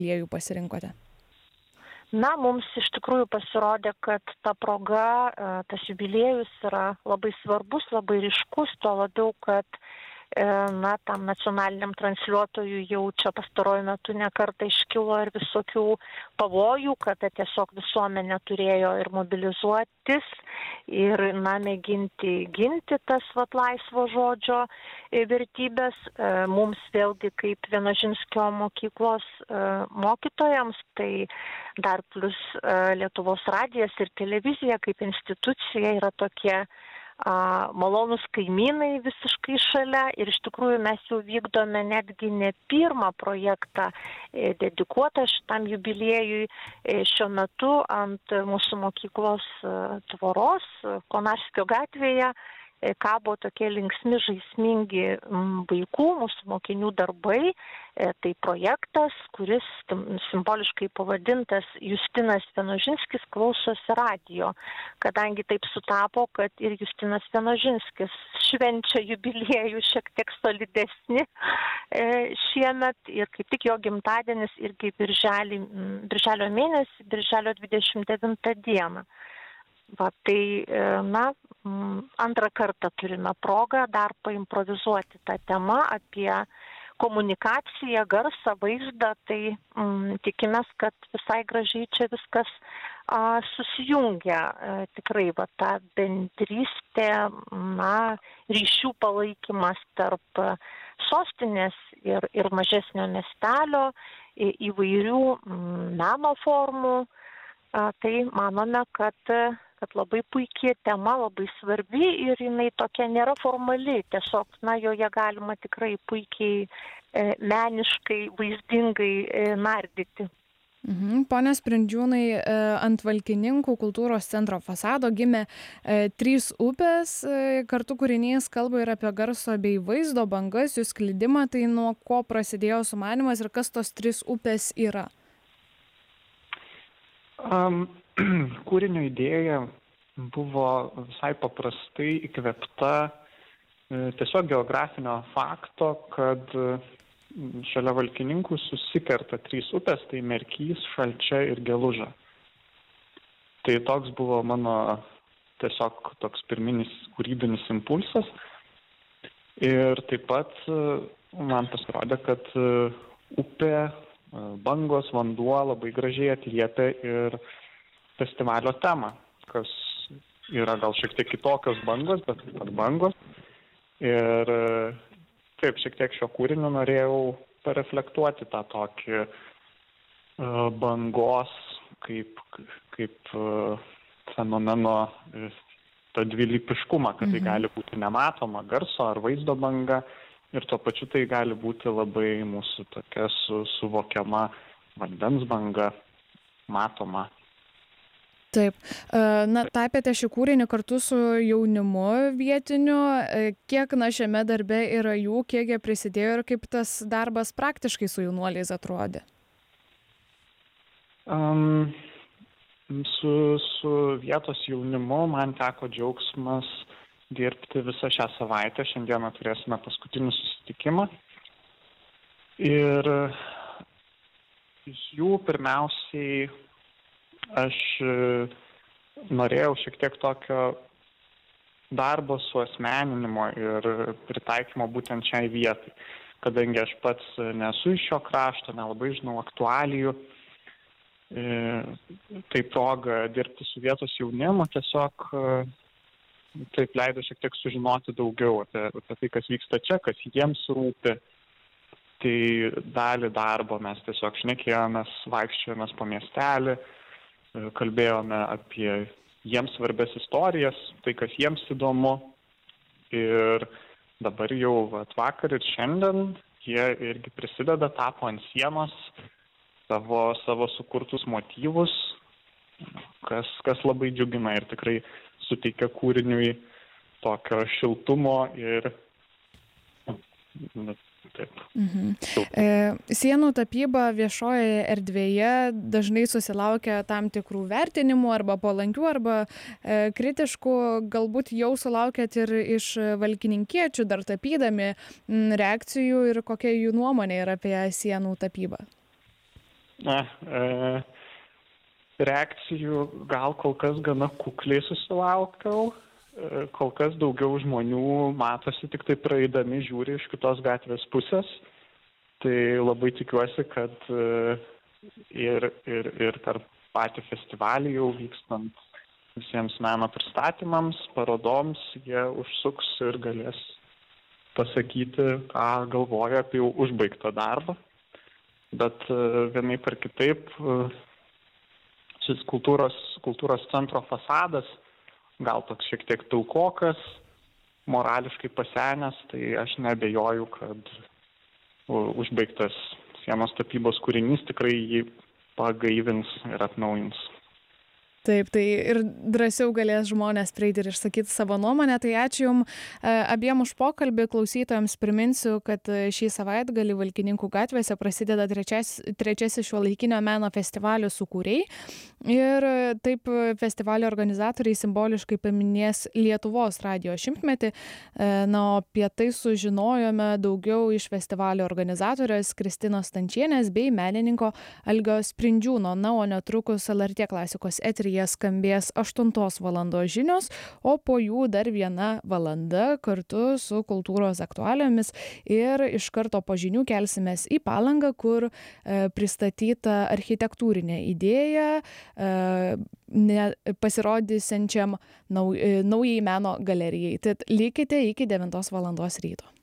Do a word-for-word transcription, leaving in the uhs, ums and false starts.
jubiliejų pasirinkote? Na, mums iš tikrųjų pasirodė, kad ta proga, tas jubiliejus yra labai svarbus, labai ryškus, tuo labiau, kad na, tam nacionaliniam transliuotojui jau čia pastaruoju metu nekartą iškilo ir visokių pavojų, kada tiesiog visuomenė turėjo ir mobilizuotis ir, na, mėginti ginti tas vat laisvo žodžio vertybės. Mums vėlgi kaip Vienožinskio mokyklos mokytojams, tai dar plus Lietuvos radijas ir televizija kaip institucija yra tokie malonus kaimynai visiškai šalia ir iš tikrųjų mes jau vykdome netgi ne pirmą projektą dedikuotą šitam jubiliejui. Šiuo metu ant mūsų mokyklos tvoros Konarskio gatvėje kabo tokie linksmi, žaismingi vaikų, mūsų mokinių darbai. Tai projektas, kuris simboliškai pavadintas Justinas Vienožinskis klausosi radijo, kadangi taip sutapo, kad ir Justinas Vienožinskis švenčia jubiliejų šiek tiek solidesnį šiemet ir kaip tik jo gimtadienis irgi birželį, birželio mėnesį, birželio dvidešimt devintą dieną. Va, tai, na, antrą kartą turime progą dar paimprovizuoti tą temą apie komunikaciją, garsą, vaizdą, tai mm, tikimės, kad visai gražiai čia viskas a, susijungia. A, tikrai, va, ta bendrystė, na, ryšių palaikymas tarp sostinės ir, ir mažesnio miestelio, į, įvairių mm, meno formų. A, tai manome, kad kad labai puikiai tema, labai svarbi ir jinai tokia nėra formali, tiesiog, na, joje galima tikrai puikiai e, meniškai, vaizdingai e, nardyti. Mhm. Pone Sprindžiūnai, ant Valkininkų kultūros centro fasado gimė e, trys upės, e, kartu kūrinys kalba ir apie garso bei vaizdo bangas, jų sklidimą, tai nuo ko prasidėjo sumanymas ir kas tos trys upės yra? Um, kūrinio idėja buvo visai paprastai įkvėpta e, tiesiog geografinio fakto, kad e, šalia Valkininkų susikerta trys upės, tai Merkys, Šalčia ir Geluža. Tai toks buvo mano tiesiog toks pirminis kūrybinis impulsas. Ir taip pat e, man pasirodė, kad e, upė, bangos, vanduo labai gražiai atliepia ir festivalio temą, kas yra gal šiek tiek kitokios bangos, bet taip pat bangos. Ir taip, šiek tiek šio kūrinio norėjau pareflektuoti tą tokį uh, bangos kaip, kaip uh, fenomeno uh, tą dvilypiškumą, kad tai gali būti nematoma garso ar vaizdo banga. Ir tuo pačiu tai gali būti labai mūsų tokia su, suvokiama vandens banga, matoma. Taip. Na, tapėte šį kūrinį kartu su jaunimu vietiniu. Kiek, na, šiame darbe yra jų, kiek jie prisidėjo ir kaip tas darbas praktiškai su jaunuoliais atrodė? Um, su, su vietos jaunimu man teko džiaugsmas dirbti visą šią savaitę. Šiandieną turėsime paskutinį susitikimą. Ir iš jų pirmiausiai aš norėjau šiek tiek tokio darbo suasmeninimo ir pritaikymo būtent šiai vietai. Kadangi aš pats nesu iš šio krašto, nelabai žinau aktualijų, tai proga dirbti su vietos jaunimu tiesiog taip leido šiek tiek sužinoti daugiau apie, apie tai, kas vyksta čia, kas jiems rūpi. Tai dalį darbo mes tiesiog šnekėjomės, vaikščiojomės po miestelį, kalbėjome apie jiems svarbės istorijas, tai, kas jiems įdomu. Ir dabar jau vat, vakar ir šiandien jie irgi prisideda, tapo ant sienos savo, savo sukurtus motyvus, kas, kas labai džiugina ir tikrai suteikia kūriniui tokio šiltumo ir taip. Mhm. E, sienų tapyba viešojoje erdvėje dažnai susilaukia tam tikrų vertinimų arba palankių, arba e, kritiškų. Galbūt jau sulaukėt ir iš valkininkiečių dar tapydami m, reakcijų ir kokia jų nuomonė yra apie sienų tapybą? Na, e, reakcijų gal kol kas gana kukliai susilaukiau. E, kol kas daugiau žmonių matosi tik tai praeidami žiūri iš kitos gatvės pusės. Tai labai tikiuosi, kad e, ir, ir, ir per patį festivalį jau vykstant visiems meno pristatymams, parodoms, jie užsuks ir galės pasakyti, ką galvoja apie jau užbaigtą darbą. Bet vienaip ar kitaip šis kultūros, kultūros centro fasadas, gal toks šiek tiek pilkokas, morališkai pasenęs, tai aš neabejoju, kad užbaigtas sienos tapybos kūrinys tikrai jį pagaivins ir atnaujins. Taip, tai ir drąsiau galės žmonės prieiti ir išsakyti savo nuomonę. Tai ačiū Jums abiem už pokalbį. Klausytojams priminsiu, kad šį savaitgalį Valkininkų gatvėse prasideda trečias, trečiasis šiuolaikinio meno festivalio sukūrėjai. Ir taip festivalio organizatoriai simboliškai paminės Lietuvos radijo šimtmetį. Na, o apie tai sužinojome daugiau iš festivalio organizatorės Kristinos Stančienės bei menininko Algio Sprindžiūno. Na, o netrukus L R T klasikos eteryje skambės aštuntos valandos žinios, o po jų dar viena valanda kartu su kultūros aktualijomis. Ir iš karto po žinių kelsimės į Palangą, kur e, pristatyta architektūrinė idėja e, ne, pasirodysiančiam nau, e, naujai meno galerijai. Tad likite iki devintos valandos ryto.